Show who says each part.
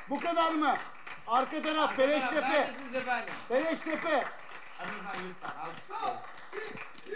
Speaker 1: Bu kadar mı? Arka taraf Beleştepe.
Speaker 2: Neredesiniz efendim?
Speaker 1: Beleştepe.
Speaker 2: Emirhan Yurtlar. Alkışlayın.